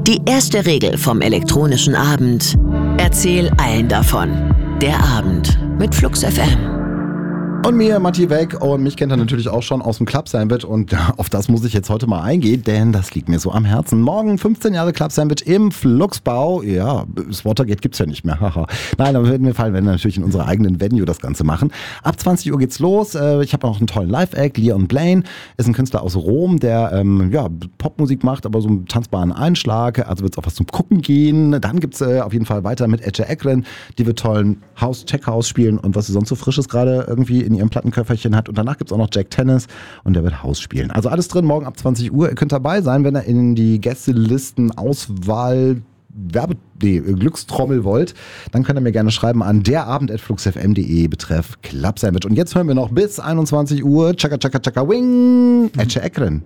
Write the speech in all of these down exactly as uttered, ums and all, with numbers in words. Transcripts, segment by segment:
Die erste Regel vom elektronischen Abend: Erzähl allen davon. Der Abend mit Flux F M. Und mir, Matti Weg, und mich kennt er natürlich auch schon aus dem Club Sandwich, und auf das muss ich jetzt heute mal eingehen, denn das liegt mir so am Herzen. Morgen fünfzehn Jahre Club Sandwich im Fluxbau. Ja, das Watergate gibt's ja nicht mehr. Haha. Nein, aber würden wir fallen, wenn wir natürlich in unserer eigenen Venue das Ganze machen. Ab zwanzig Uhr geht's los. Ich habe noch einen tollen Live-Act. Leon Blaine ist ein Künstler aus Rom, der ähm, ja, Popmusik macht, aber so einen tanzbaren Einschlag. Also wird's auch was zum Gucken gehen. Dann gibt's äh, auf jeden Fall weiter mit Ece Ekren, die wird tollen House, Tech House spielen und was sie sonst so Frisches gerade irgendwie in ihrem Plattenköfferchen hat. Und danach gibt es auch noch Jack Tennis und der wird Haus spielen. Also alles drin, morgen ab zwanzig Uhr. Ihr könnt dabei sein, wenn ihr in die Gästelisten Auswahl Werbe nee, Glückstrommel wollt, dann könnt ihr mir gerne schreiben an derabend at fluxfm punkt de betreff Club Sandwich. Und jetzt hören wir noch bis einundzwanzig Uhr Chaka Chaka Chaka Wing Ece Ekren.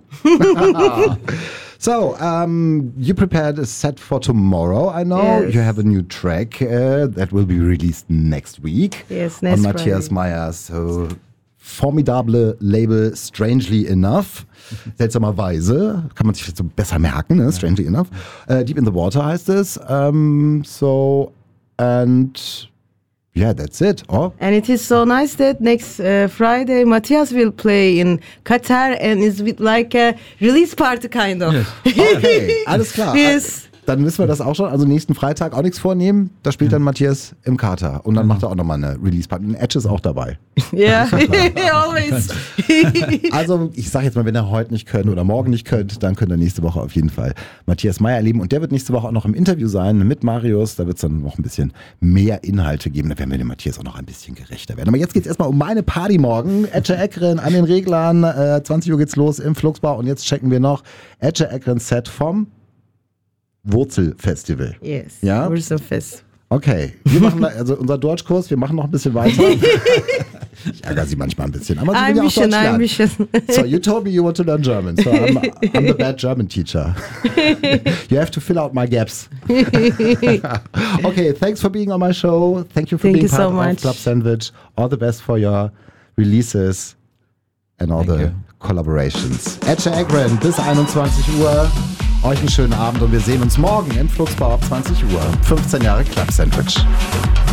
So, um, you prepared a set for tomorrow, I know. Yes. You have a new track uh, that will be released next week. Yes, next on Matthias Friday. Meyers so formidable Label Strangely Enough. Seltsamerweise, kann man sich jetzt so besser merken, ne? Strangely Enough. Uh, Deep in the Water heißt es. Um, so, and yeah, that's it. Oh. And it is so nice that next uh, Friday Matthias will play in Qatar and it's with like a release party kind of. Yes. Okay, alles klar. Yes. Dann wissen wir das auch schon. Also nächsten Freitag auch nichts vornehmen. Da spielt dann Matthias im Kater. Und dann macht er auch nochmal eine Release-Party. Und Edge ist auch dabei. Yeah, always. Also ich sag jetzt mal, wenn ihr heute nicht könnt oder morgen nicht könnt, dann könnt ihr nächste Woche auf jeden Fall Matthias Meyer erleben. Und der wird nächste Woche auch noch im Interview sein mit Marius. Da wird es dann noch ein bisschen mehr Inhalte geben. Da werden wir dem Matthias auch noch ein bisschen gerechter werden. Aber jetzt geht es erstmal um meine Party morgen. Ece Ekren an den Reglern. Äh, zwanzig Uhr geht's los im Fluxbau. Und jetzt checken wir noch Ece Ekren Set vom Wurzelfestival. Yes, Ja? Wurzelfest. Okay, wir machen da, also unser Deutschkurs, wir machen noch ein bisschen weiter. Ich ärgere sie manchmal ein bisschen, aber sie will Ein ja auch bisschen, Deutsch ein lernen. bisschen. So, you told me you want to learn German, so I'm, I'm the bad German teacher. You have to fill out my gaps. Okay, thanks for being on my show. Thank you for Thank being you part so of much. Club Sandwich. All the best for your releases and all Thank the you. collaborations. Ece Ekren bis einundzwanzig Uhr. Euch einen schönen Abend und wir sehen uns morgen im Fluxbau ab zwanzig Uhr. fünfzehn Jahre Club Sandwich.